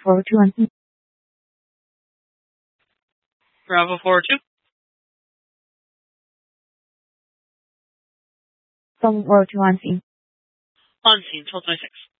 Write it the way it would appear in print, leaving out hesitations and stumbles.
402 on scene. Bravo 402. Bravo 402 on scene. On scene, 1226.